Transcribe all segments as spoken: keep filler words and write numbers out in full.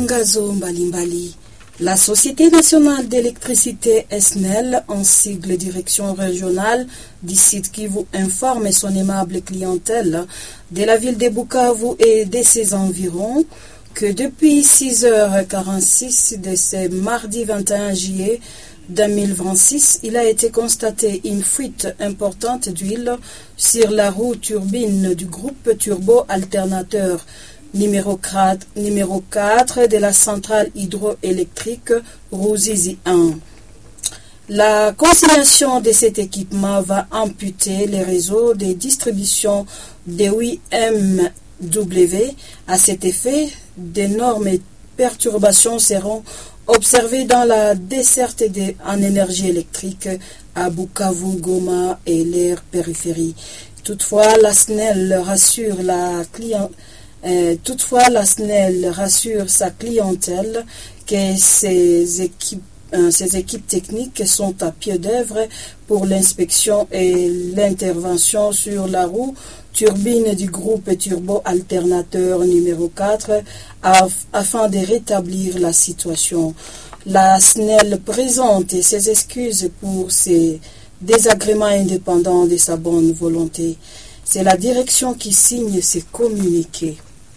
Matangazo mbalimbali. La Société nationale d'électricité S N E L, en sigle Direction régionale du site Kivu, informe son aimable clientèle de la ville de Bukavu et de ses environs que depuis six heures quarante-six de ce mardi vingt et un juillet deux mille vingt-six, il a été constaté une fuite importante d'huile sur la roue turbine du groupe Turbo Alternateur numéro quatre de la centrale hydroélectrique Ruzizi un. La consignation de cet équipement va amputer les réseaux de distribution de huit M W. À cet effet, d'énormes perturbations seront observées dans la desserte de, en énergie électrique à Bukavu, Goma et l'aire périphérie. Toutefois, la S N E L rassure la client, euh, toutefois, la S N E L rassure sa clientèle que ses équipes euh, ces équipes techniques sont à pied d'œuvre pour l'inspection et l'intervention sur la roue turbine du groupe Turbo Alternateur numéro quatre af, afin de rétablir la situation. La S N E L présente ses excuses pour ces désagréments indépendants de sa bonne volonté. C'est la direction qui signe ces communiqués.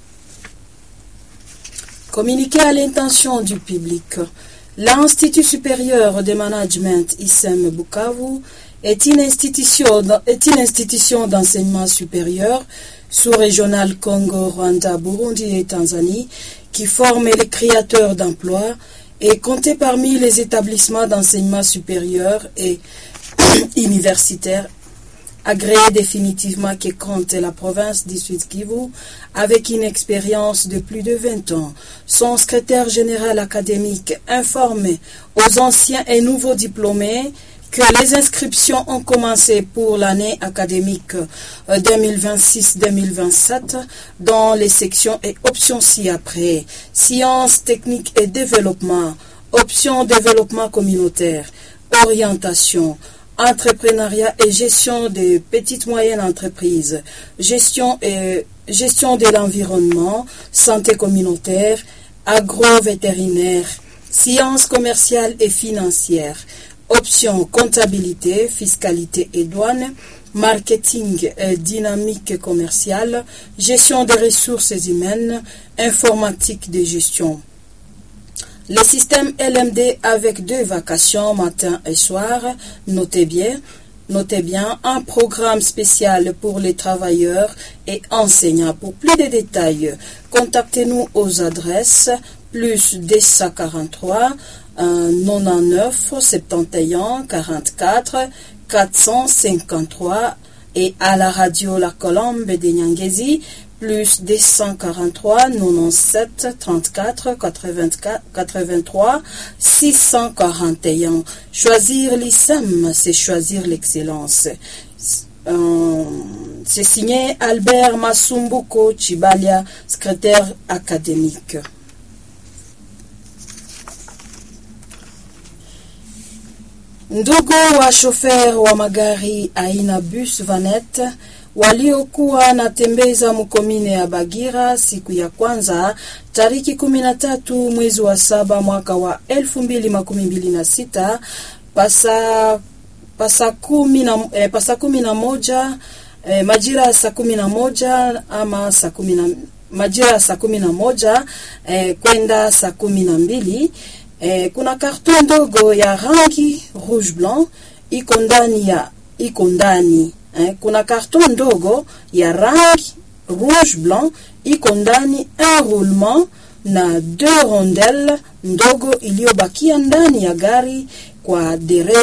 Communiqué à l'intention du public. L'Institut supérieur de management I S E M Bukavu est une institution, est une institution d'enseignement supérieur sous-régional Congo, Rwanda, Burundi et Tanzanie qui forme les créateurs d'emplois et comptait parmi les établissements d'enseignement supérieur et universitaire agréés définitivement que compte la province du Sud Kivu avec une expérience de plus de vingt ans. Son secrétaire général académique informe aux anciens et nouveaux diplômés que les inscriptions ont commencé pour l'année académique deux mille vingt-six deux mille vingt-sept dans les sections et options ci-après. Sciences, techniques et développement, options développement communautaire, orientation, entrepreneuriat et gestion des petites moyennes entreprises, gestion et gestion de l'environnement, santé communautaire, agro-vétérinaire, sciences commerciales et financières, options comptabilité, fiscalité et douane, marketing et dynamique commerciale, gestion des ressources humaines, informatique de gestion. Le système L M D avec deux vacations matin et soir, notez bien, notez bien, un programme spécial pour les travailleurs et enseignants. Pour plus de détails, contactez-nous aux adresses plus deux cent quarante-trois, quatre-vingt-dix-neuf, soixante et onze, quarante-quatre, quatre cent cinquante-trois et à la radio La Colombe de Nyangezi, plus deux cent quarante-trois, quatre-vingt-dix-sept, trente-quatre, quatre-vingt-trois, six cent quarante et un. Choisir l'I S E M, c'est choisir l'excellence. Euh, c'est signé Albert Masumbuko Chibalia, secrétaire académique. Ndugu wa shofer wa magari aina bus vanette waliokuwa natembeza mkomine ya Bagira siku ya kwanza tariki kumi na tatu mwezi wa saba mwaka wa elfu mbili makumi mbili na sita pasa pasa kumi na eh, pasa kumi na moja eh, majira saa kumi na moja ama saa kumi na majira saa kumi na moja eh, kwenda saa kumi na mbili. Eh, kuna karton ndogo ya rangi rouge blanc iko ndani ya iko ndani eh, kuna karton ndogo ya rangi rouge blanc iko ndani un roulement na deux rondelles ndogo iliyobakia ndani ya gari kwa dereva